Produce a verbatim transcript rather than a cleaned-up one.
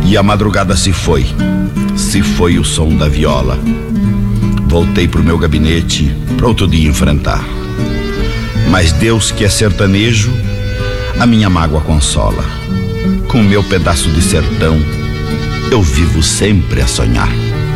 E a madrugada se foi, se foi o som da viola. Voltei pro meu gabinete, pra outro dia enfrentar. Mas Deus, que é sertanejo, a minha mágoa consola. Com o meu pedaço de sertão, eu vivo sempre a sonhar.